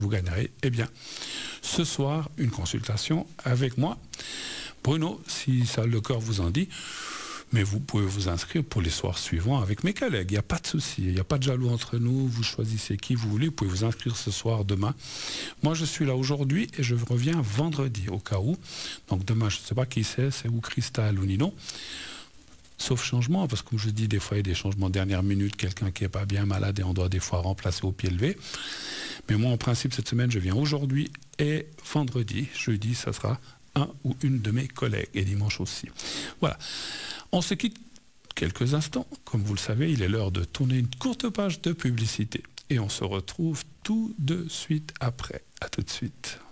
vous gagnerez, eh bien, ce soir, une consultation avec moi. Bruno, si ça le corps vous en dit, mais vous pouvez vous inscrire pour les soirs suivants avec mes collègues. Il n'y a pas de souci, il n'y a pas de jaloux entre nous. Vous choisissez qui vous voulez. Vous pouvez vous inscrire ce soir, demain. Moi, je suis là aujourd'hui et je reviens vendredi au cas où. Donc demain, je ne sais pas qui c'est ou Cristal ou Nino. Sauf changement, parce que comme je dis, des fois, il y a des changements dernière minute, quelqu'un qui n'est pas bien malade et on doit des fois remplacer au pied levé. Mais moi, en principe, cette semaine, je viens aujourd'hui et vendredi, jeudi, ça sera un ou une de mes collègues, et dimanche aussi. Voilà. On se quitte quelques instants. Comme vous le savez, il est l'heure de tourner une courte page de publicité. Et on se retrouve tout de suite après. À tout de suite.